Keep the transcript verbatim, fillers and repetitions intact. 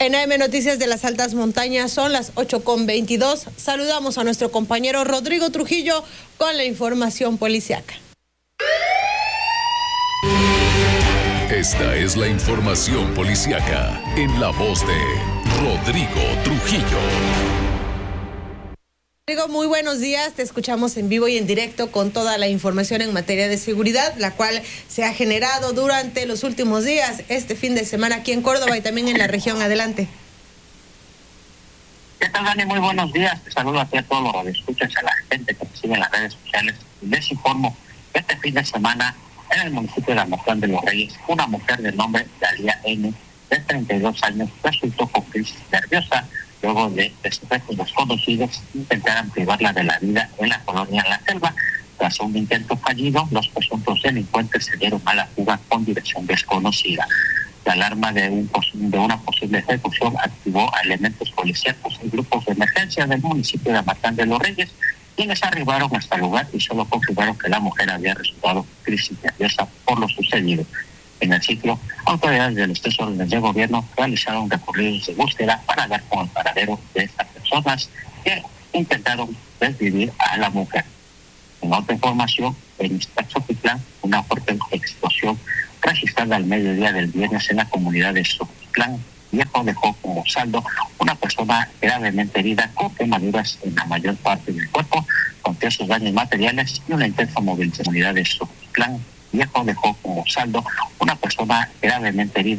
En A M Noticias de las Altas Montañas son las ocho con veintidós. Saludamos a nuestro compañero Rodrigo Trujillo con la información policiaca. Esta es la información policiaca en la voz de Rodrigo Trujillo. Rodrigo, muy buenos días. Te escuchamos en vivo y en directo con toda la información en materia de seguridad, la cual se ha generado durante los últimos días, este fin de semana aquí en Córdoba y también en la región. Adelante. ¿Qué tal, Dani? Muy buenos días. Te saludo a ti, a todos los radioescuchas, a la gente que me sigue en las redes sociales. Les informo que este fin de semana en el municipio de Almatlán de los Reyes, una mujer de nombre Dalia N, de treinta y dos años, resultó con crisis nerviosa luego de que sujetos desconocidos intentaran privarla de la vida en la colonia La Selva. Tras un intento fallido, los presuntos delincuentes se dieron a la fuga con dirección desconocida. La alarma de, un, de una posible ejecución activó a elementos policíacos y grupos de emergencia del municipio de Almatlán de los Reyes, quienes arribaron hasta el lugar y solo confirmaron que la mujer había resultado crisis nerviosa por lo sucedido. En el sitio, autoridades de los tres órdenes de gobierno realizaron recorridos de búsqueda para dar con el paradero de estas personas que intentaron desvivir a la mujer. En otra información, en Xochitlán, una fuerte explosión registrada al mediodía del viernes en la comunidad de Xochitlán Viejo dejó como saldo una persona gravemente herida con quemaduras en la mayor parte del cuerpo, con diversos daños materiales y una intensa movilización de Xochitlán Viejo dejó como saldo una persona gravemente herida